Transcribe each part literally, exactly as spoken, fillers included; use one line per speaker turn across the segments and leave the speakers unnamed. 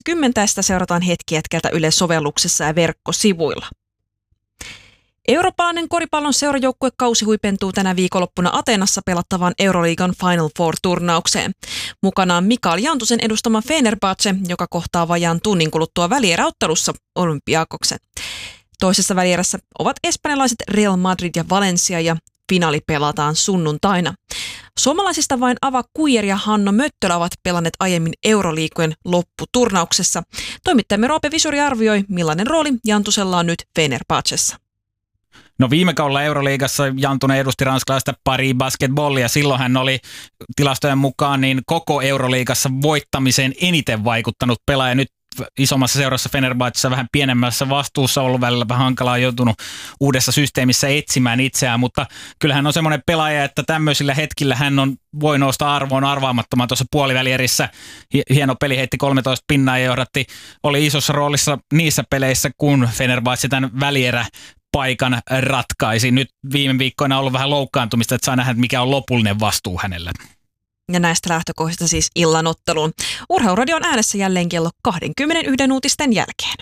kaksikymmentä ja sitä seurataan hetki hetkeltä Yle-sovelluksessa ja verkkosivuilla. Eurooppalainen koripallon seurajoukkuekausi huipentuu tänä viikonloppuna Ateenassa pelattavaan Euroliigan Final Four-turnaukseen. Mukana on Mikael Jantusen edustama Fenerbahce, joka kohtaa vajaan tunnin kuluttua välieräottelussa Olympiakoksen. Toisessa välierässä ovat espanjalaiset Real Madrid ja Valencia ja finaali pelataan sunnuntaina. Suomalaisista vain Ava Kuijer ja Hanno Möttölä ovat pelanneet aiemmin Euroliigojen lopputurnauksessa. Toimittajamme Roope Visuri arvioi, millainen rooli Jantusella on nyt Fenerbahcessa.
No viime kaudella Euroliigassa Jantunen edusti ranskalaista Paris Basketballia. Silloin hän oli tilastojen mukaan niin koko Euroliigassa voittamiseen eniten vaikuttanut pelaaja. Nyt isommassa seurassa Fenerbahcessa vähän pienemmässä vastuussa, ollut välillä vähän hankalaa, joutunut uudessa systeemissä etsimään itseään, mutta kyllähän on semmoinen pelaaja, että tämmöisillä hetkillä hän on, voi nousta arvoon arvaamattoman tuossa puolivälierissä. Hieno peli, heitti kolmetoista pinnaa ja johdatti, oli isossa roolissa niissä peleissä, kun Fenerbahce tämän välierä paikan ratkaisi. Nyt viime viikkoina on ollut vähän loukkaantumista, että saa nähdä, mikä on lopullinen vastuu hänelle.
Ja näistä lähtökohdista siis illanotteluun. Urheiluradio on äänessä jälleen kello kaksikymmentäyksi uutisten jälkeen.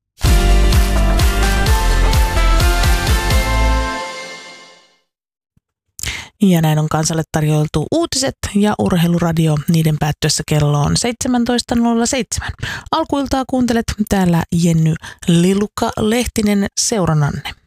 Ja näin on kansalle tarjoiltu uutiset ja Urheiluradio niiden päättyessä kello on seitsemäntoista nolla seitsemän. Alkuiltaa kuuntelet täällä Jenny Lilukka-Lehtinen seurannanne.